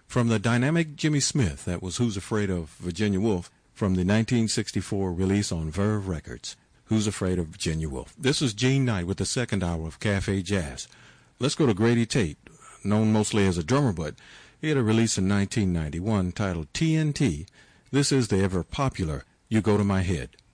From the dynamic Jimmy Smith, that was Who's Afraid of Virginia Woolf, from the 1964 release on Verve Records, Who's Afraid of Virginia Woolf. This is Gene Knight with the second hour of Cafe Jazz. Let's go to Grady Tate, known mostly as a drummer, but he had a release in 1991 titled TNT. This is the ever popular You Go to My Head.